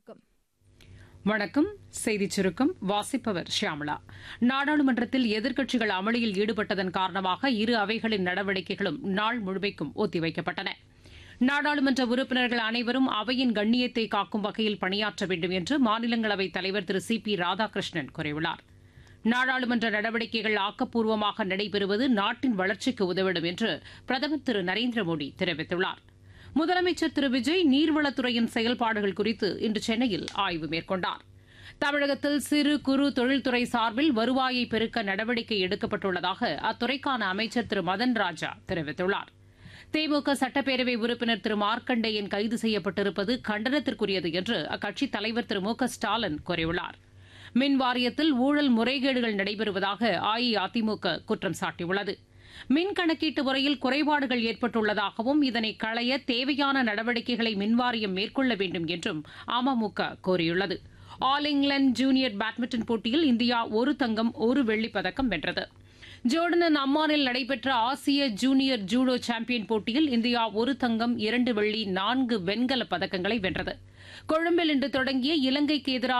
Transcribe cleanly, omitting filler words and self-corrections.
வணக்கம். செய்திச் சுருக்கம் வாசிப்பவர் ஷியாமளா. நாடாளுமன்றத்தில் எதிர்க்கட்சிகள் அமளியில் ஈடுபட்டதன் காரணமாக இரு அவைகளின் நடவடிக்கைகளும் நாள் முழுமைக்கும் ஒத்திவைக்கப்பட்டன. நாடாளுமன்ற உறுப்பினர்கள் அனைவரும் அவையின் கண்ணியத்தை காக்கும் வகையில் பணியாற்ற வேண்டும் என்று மாநிலங்களவைத் தலைவர் திரு சி ராதாகிருஷ்ணன் கூறியுள்ளார். நாடாளுமன்ற நடவடிக்கைகள் ஆக்கப்பூர்வமாக நடைபெறுவது நாட்டின் வளர்ச்சிக்கு உதவிடும் என்று பிரதமர் திரு நரேந்திர மோடி தெரிவித்துள்ளார். முதலமைச்சர் திரு விஜய் நீர்வளத்துறையின் செயல்பாடுகள் குறித்து இன்று சென்னையில் ஆய்வு மேற்கொண்டார். தமிழகத்தில் சிறு குறு தொழில்துறை சார்பில் வருவாயை பெருக்க நடவடிக்கை எடுக்கப்பட்டுள்ளதாக அத்துறைக்கான அமைச்சர் திரு மதன் ராஜா தெரிவித்துள்ளார். திமுக சட்டப்பேரவை உறுப்பினர் திரு மார்க்கண்டேயன் கைது செய்யப்பட்டிருப்பது கண்டனத்திற்குரியது என்று அக்கட்சித் தலைவர் திரு மு க ஸ்டாலின் கூறியுள்ளார். மின் வாரியத்தில் ஊழல் முறைகேடுகள் நடைபெறுவதாக அஇஅதிமுக குற்றம் சாட்டியுள்ளது. மின் கணக்கீட்டு முறையில் குறைபாடுகள் ஏற்பட்டுள்ளதாகவும் இதனை களைய தேவையான நடவடிக்கைகளை மின்வாரியம் மேற்கொள்ள வேண்டும் என்றும் அமமுக கோரியுள்ளது. ஆல் இங்கிலாந்து ஜூனியர் பேட்மிண்டன் போட்டியில் இந்தியா ஒரு தங்கம் ஒரு வெள்ளிப் பதக்கம் வென்றது. ஜோர்டனின் அம்மானில் நடைபெற்ற ஆசிய ஜூனியர் ஜூடோ சாம்பியன் போட்டியில் இந்தியா ஒரு தங்கம் 2 வெள்ளி 4 வெண்கலப் பதக்கங்களை வென்றது. கொழும்பில் இன்று தொடங்கிய இலங்கைக்கு எதிரான